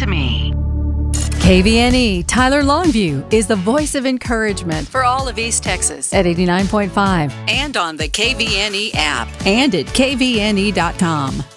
to me. KVNE Tyler Longview is the voice of encouragement for all of East Texas at 89.5 And on the KVNE app. and at kvne.com.